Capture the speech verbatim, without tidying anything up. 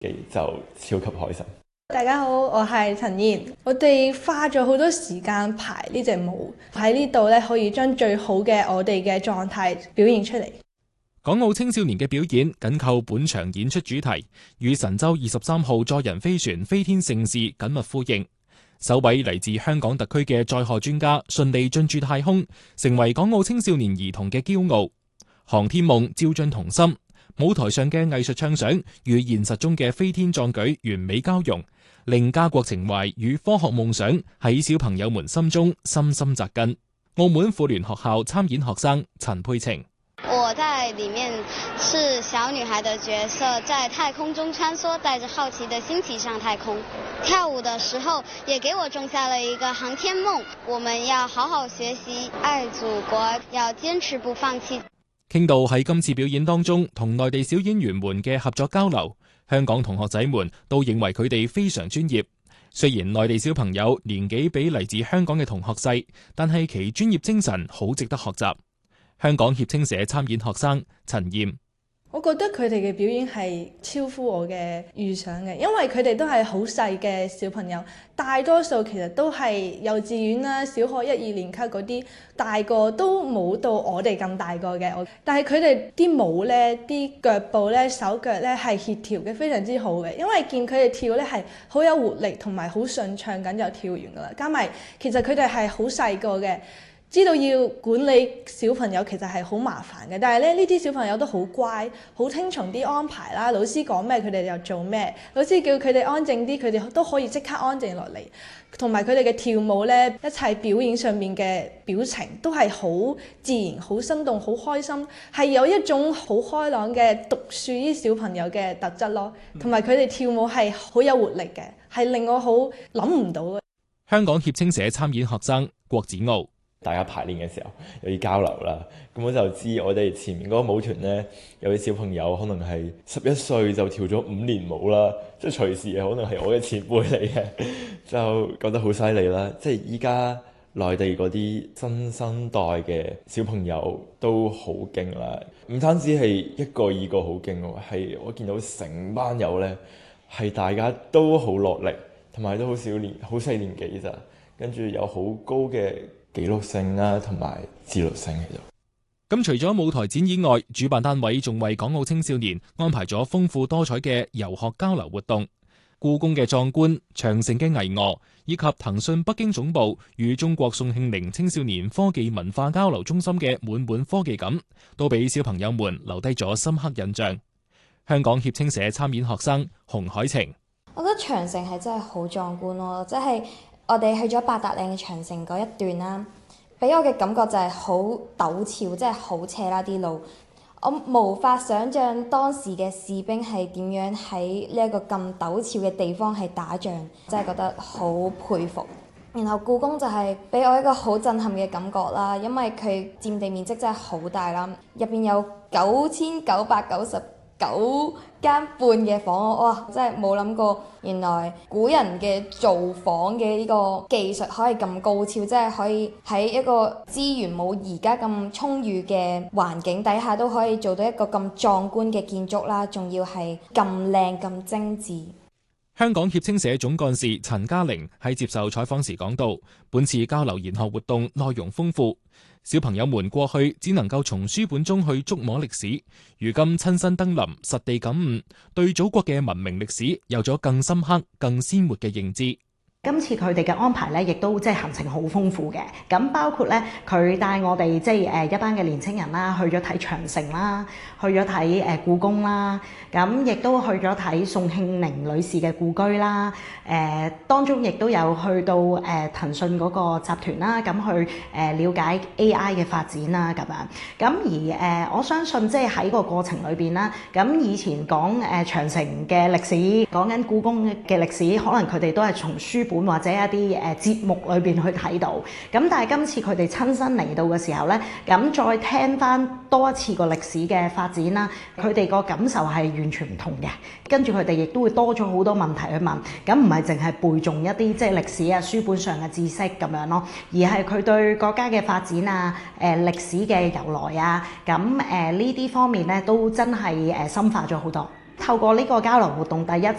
就超級開心。 大家好，我係陳燕。我哋花咗好多時間排呢隻舞，喺呢度咧可以將最好嘅我哋嘅狀態表現出嚟。 港澳青少年嘅表演緊扣本場演出主題，與神舟二十三號載人飛船飛天盛事緊密呼應。首位嚟自香港特區嘅載荷專家順利進駐太空，成為港澳青少年兒童嘅驕傲。航天夢照進童心，舞台上嘅藝術暢想與現實中嘅飛天壯舉完美交融，令家國情懷與科學夢想喺小朋友們心中深深扎根。澳門婦聯學校參演學生陳佩晴。 我在裏面是小女孩的角色，在太空中穿梭，帶着好奇的心情上太空。跳舞的時候也給我種下了一個航天夢，我們要好好學習，愛祖國，要堅持不放棄。 傾到喺今次表演當中同內地小演員們嘅合作交流，香港同學仔們都認為佢哋非常專業。雖然內地小朋友年紀比嚟自香港嘅同學細，但係其專業精神好值得學習。香港協青社參演學生陳燕。 我覺得佢哋嘅表演係超乎我嘅預想嘅，因為佢哋都係好細嘅小朋友，大多數其實都係幼稚園啦、小學一二年級嗰啲，大個都冇到我哋咁大個嘅。但係佢哋啲舞呢、啲腳步呢、手腳呢係協調嘅非常之好嘅，因為見佢哋跳呢係好有活力同埋好順暢咁就跳完㗎啦。加埋其實佢哋係好細個嘅。知道要管理小朋友其實係好麻煩嘅，但係咧呢啲小朋友都好乖，好聽從啲安排啦。老師講咩佢哋就做咩，老師叫佢哋安靜啲，佢哋都可以即刻安靜落嚟。同埋佢哋嘅跳舞咧，一切表演上面嘅表情都係好自然、好生動、好開心，係有一種好開朗嘅獨樹於小朋友嘅特質咯。同埋佢哋跳舞係好有活力嘅，係令我好諗唔到嘅。 香港協青社參演學生郭子傲。 大家排練嘅時候有啲交流啦，咁我就知我哋前面嗰個舞團呢，有啲小朋友可能係十一歲就跳咗五年舞啦，即係隨時可能係我嘅前輩嚟嘅，就覺得好犀利啦。即係依家內地嗰啲新生代嘅小朋友都好勁啦，唔單止係一個二個好勁喎，係我見到成班友呢，係大家都好落力，同埋都好少年好細年紀咋，跟住有好高嘅紀錄性啦，同埋自律性喺度。 咁除咗舞台展以外，主辦單位仲為港澳青少年安排咗豐富多彩嘅遊學交流活動。故宮嘅壯觀、長城嘅巍峨，以及騰訊北京總部與中國宋慶齡青少年科技文化交流中心嘅滿滿科技感，都俾小朋友們留低咗深刻印象。香港協青社參演學生洪海晴。 我覺得長城係真係好壯觀咯，即係我哋去咗八達嶺嘅長城嗰一段啦，俾我嘅感覺就係好陡峭，即係好斜啦啲路。我無法想像當時嘅士兵係點樣喺呢一個咁陡峭嘅地方係打仗，真係覺得好佩服。然後故宮就係俾我一個好震撼嘅感覺啦，因為佢佔地面積真係好大啦，入邊有九千九百九十九間半嘅房屋，哇！真係冇諗過，原來古人嘅造房嘅呢個技術可以咁高超，即係可以喺一個資源冇而家咁充裕嘅環境底下，都可以做到一個咁壯觀嘅建築啦，仲要係咁靚咁精緻。 香港協青社總幹事陳嘉玲喺接受採訪時講到，本次交流研學活動內容豐富，小朋友們過去只能夠從書本中去觸摸歷史，如今親身登臨，實地感悟，對祖國嘅文明歷史有咗更深刻、更鮮活嘅認知。 今次佢哋嘅安排咧，亦都即係行程好豐富嘅。咁包括咧，佢帶我哋即係誒一班嘅年青人啦，去咗睇長城啦，去咗睇誒故宮啦，咁亦都去咗睇宋慶齡女士嘅故居啦。誒、呃、當中亦都有去到誒、呃、騰訊嗰個集團啦，咁去誒了解 A I 嘅發展啦咁樣。咁而誒、呃、我相信即係喺個過程裏邊啦，咁以前講誒、呃、長城嘅歷史，講緊故宮嘅歷史，可能佢哋都係從書本或者一啲誒節目裏邊去睇到，咁但係今次佢哋親身嚟到嘅時候咧，咁再聽翻多一次個歷史嘅發展啦，佢哋個感受係完全唔同嘅。跟住佢哋亦都會多咗好多問題去問，咁唔係淨係背誦一啲即係歷史啊書本上嘅知識咁樣咯，而係佢對國家嘅發展啊、誒歷史嘅由來啊，咁誒呢啲方面咧都真係誒深化咗好多。 透過呢個交流活動，第一就